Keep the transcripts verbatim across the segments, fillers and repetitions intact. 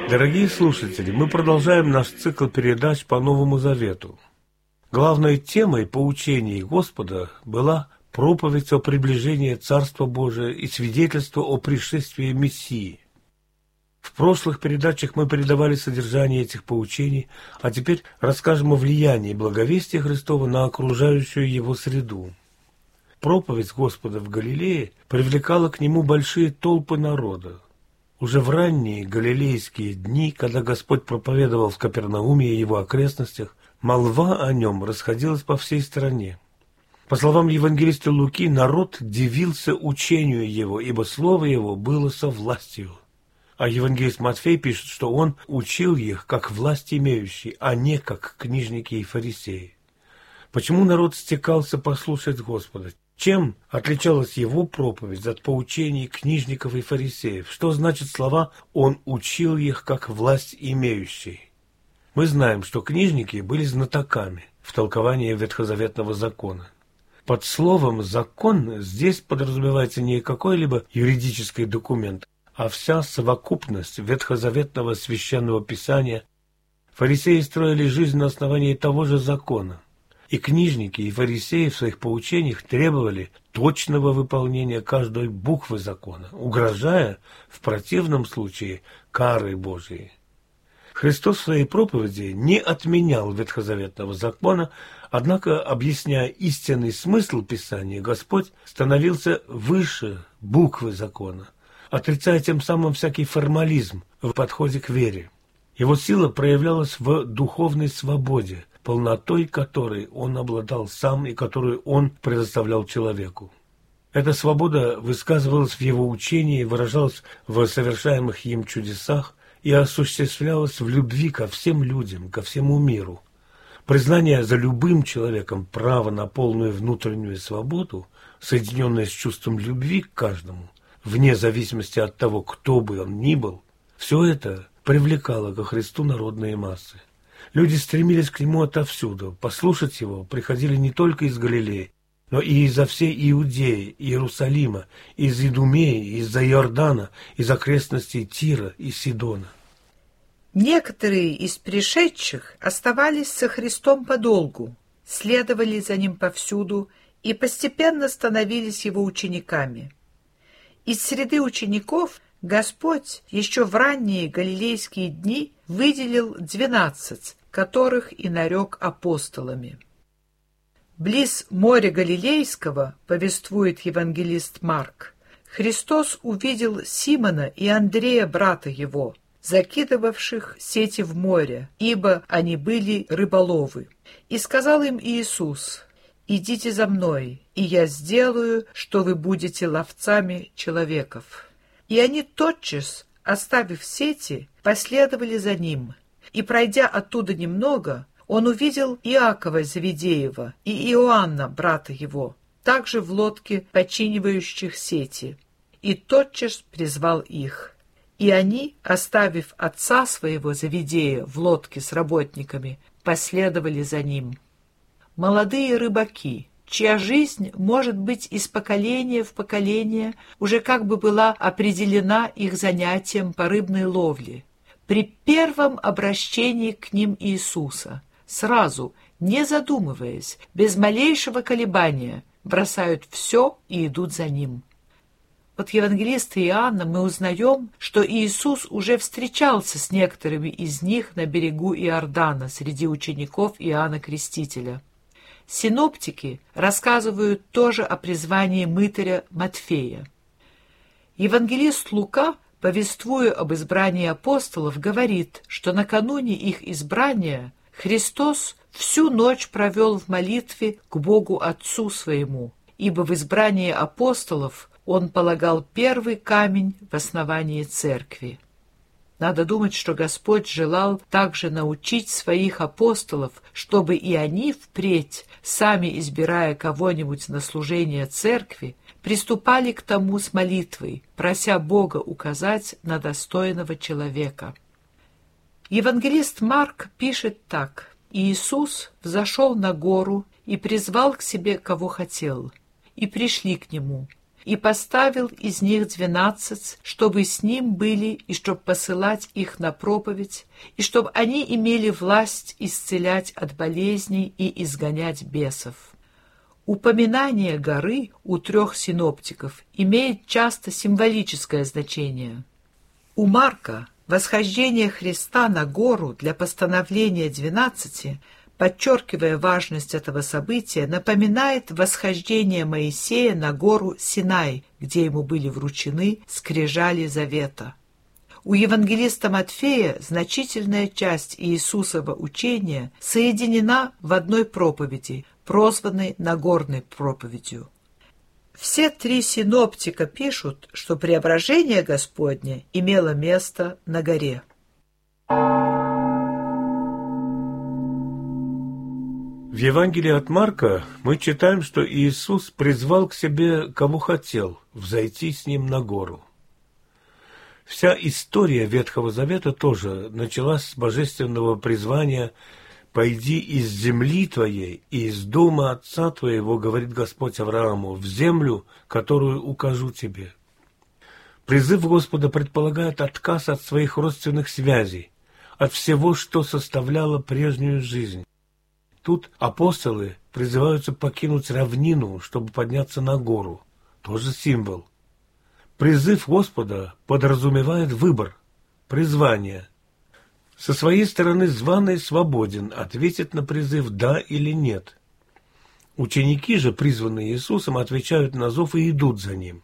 Дорогие слушатели, мы продолжаем наш цикл передач по Новому Завету. Главной темой поучений Господа была проповедь о приближении Царства Божия и свидетельство о пришествии Мессии. В прошлых передачах мы передавали содержание этих поучений, а теперь расскажем о влиянии благовестия Христова на окружающую его среду. Проповедь Господа в Галилее привлекала к нему большие толпы народа. Уже в ранние галилейские дни, когда Господь проповедовал в Капернауме и его окрестностях, молва о нем расходилась по всей стране. По словам евангелиста Луки, народ дивился учению его, ибо слово его было со властью. А евангелист Матфей пишет, что он учил их как власть имеющий, а не как книжники и фарисеи. Почему народ стекался послушать Господа? Чем отличалась его проповедь от поучений книжников и фарисеев? Что значит слова «он учил их как власть имеющий»? Мы знаем, что книжники были знатоками в толковании ветхозаветного закона. Под словом «закон» здесь подразумевается не какой-либо юридический документ, а вся совокупность ветхозаветного священного писания. Фарисеи строили жизнь на основании того же закона. И книжники, и фарисеи в своих поучениях требовали точного выполнения каждой буквы закона, угрожая в противном случае карой Божией. Христос в своей проповеди не отменял ветхозаветного закона, однако, объясняя истинный смысл Писания, Господь становился выше буквы закона, отрицая тем самым всякий формализм в подходе к вере. Его сила проявлялась в духовной свободе, полнотой которой он обладал сам и которую он предоставлял человеку. Эта свобода высказывалась в его учении, выражалась в совершаемых им чудесах и осуществлялась в любви ко всем людям, ко всему миру. Признание за любым человеком права на полную внутреннюю свободу, соединенное с чувством любви к каждому, вне зависимости от того, кто бы он ни был, все это привлекало ко Христу народные массы. Люди стремились к нему отовсюду, послушать его приходили не только из Галилеи, но и изо всей Иудеи, Иерусалима, из Идумеи, из-за Иордана, из окрестностей Тира и Сидона. Некоторые из пришедших оставались со Христом подолгу, следовали за ним повсюду и постепенно становились его учениками. Из среды учеников Господь еще в ранние галилейские дни выделил двенадцать, которых и нарек апостолами. Близ моря Галилейского, повествует евангелист Марк, Христос увидел Симона и Андрея, брата его, закидывавших сети в море, ибо они были рыболовы. И сказал им Иисус: «Идите за мной, и я сделаю, что вы будете ловцами человеков». И они тотчас, оставив сети, последовали за ним. И, пройдя оттуда немного, он увидел Иакова Зеведеева и Иоанна, брата его, также в лодке, починивающих сети, и тотчас призвал их. И они, оставив отца своего Зеведея в лодке с работниками, последовали за ним. Молодые рыбаки, чья жизнь, может быть, из поколения в поколение уже как бы была определена их занятием по рыбной ловле, при первом обращении к ним Иисуса, сразу, не задумываясь, без малейшего колебания, бросают все и идут за ним. От евангелиста Иоанна мы узнаем, что Иисус уже встречался с некоторыми из них на берегу Иордана среди учеников Иоанна Крестителя. Синоптики рассказывают тоже о призвании мытаря Матфея. Евангелист Лука, повествуя об избрании апостолов, говорит, что накануне их избрания Христос всю ночь провел в молитве к Богу Отцу своему, ибо в избрании апостолов он полагал первый камень в основании церкви. Надо думать, что Господь желал также научить своих апостолов, чтобы и они впредь, сами избирая кого-нибудь на служение церкви, приступали к тому с молитвой, прося Бога указать на достойного человека. Евангелист Марк пишет так: «Иисус взошел на гору и призвал к себе, кого хотел, и пришли к нему, и поставил из них двенадцать, чтобы с ним были, и чтоб посылать их на проповедь, и чтоб они имели власть исцелять от болезней и изгонять бесов. Упоминание горы у трех синоптиков имеет часто символическое значение. У Марка восхождение Христа на гору для постановления двенадцати, подчеркивая важность этого события, напоминает восхождение Моисея на гору Синай, где ему были вручены скрижали завета. У евангелиста Матфея значительная часть Иисусова учения соединена в одной проповеди, прозванной Нагорной проповедью. Все три синоптика пишут, что преображение Господне имело место на горе. В Евангелии от Марка мы читаем, что Иисус призвал к себе, кого хотел, взойти с ним на гору. Вся история Ветхого Завета тоже началась с божественного призвания «Пойди из земли твоей и из дома отца твоего, говорит Господь Аврааму, в землю, которую укажу тебе». Призыв Господа предполагает отказ от своих родственных связей, от всего, что составляло прежнюю жизнь. Тут апостолы призываются покинуть равнину, чтобы подняться на гору. Тоже символ. Призыв Господа подразумевает выбор, призвание. Со своей стороны званый свободен ответить на призыв «да» или «нет». Ученики же, призванные Иисусом, отвечают на зов и идут за Ним.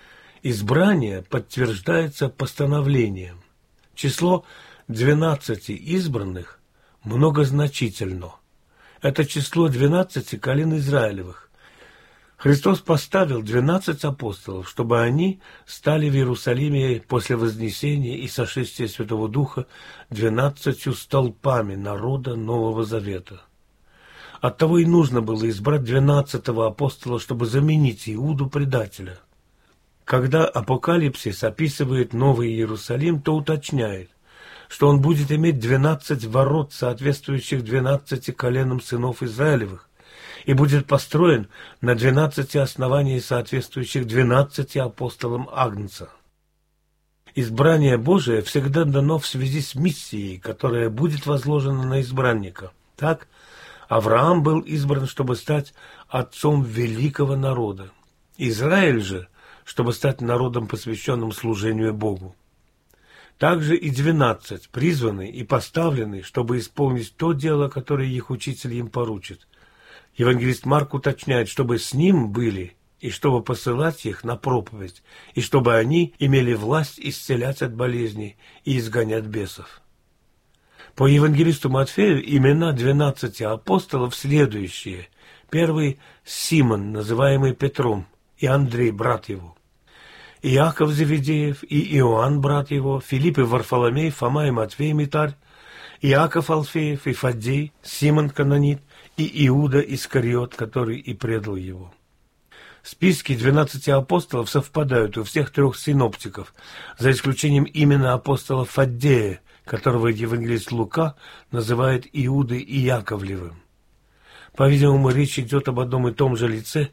Избрание подтверждается постановлением. Число двенадцати избранных многозначительно. Это число двенадцати колен Израилевых. Христос поставил двенадцать апостолов, чтобы они стали в Иерусалиме после Вознесения и сошествия Святого Духа двенадцатью столпами народа Нового Завета. Оттого и нужно было избрать двенадцатого апостола, чтобы заменить Иуду предателя. Когда Апокалипсис описывает Новый Иерусалим, то уточняет, что он будет иметь двенадцать ворот, соответствующих двенадцати коленам сынов Израилевых, и будет построен на двенадцати основаниях, соответствующих двенадцати апостолам Агнца. Избрание Божие всегда дано в связи с миссией, которая будет возложена на избранника. Так, Авраам был избран, чтобы стать отцом великого народа. Израиль же, чтобы стать народом, посвященным служению Богу. Также и двенадцать призваны и поставлены, чтобы исполнить то дело, которое их учитель им поручит. Евангелист Марк уточняет, чтобы с ним были, и чтобы посылать их на проповедь, и чтобы они имели власть исцелять от болезней и изгонять бесов. По евангелисту Матфею имена двенадцати апостолов следующие. Первый – Симон, называемый Петром, и Андрей, брат его. Иаков Зеведеев и Иоанн, брат его, Филипп и Варфоломей, Фома и Матфей Митарь, Иаков Алфеев и Фаддей, Симон Канонит и Иуда Искариот, который и предал его. Списки двенадцати апостолов совпадают у всех трех синоптиков, за исключением имени апостола Фаддея, которого евангелист Лука называет Иудой Иаковлевым. По-видимому, речь идет об одном и том же лице,